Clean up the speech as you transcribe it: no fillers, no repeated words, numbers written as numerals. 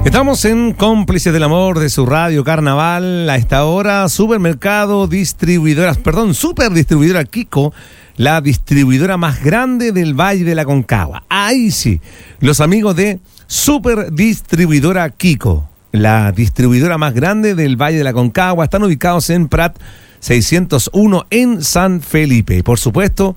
Estamos en Cómplices del Amor de su radio Carnaval. A esta hora, Superdistribuidora Kiko, la distribuidora más grande del Valle de la Concagua. Ahí sí, los amigos de Superdistribuidora Kiko, la distribuidora más grande del Valle de la Concagua, están ubicados en Prat 601 en San Felipe. Por supuesto,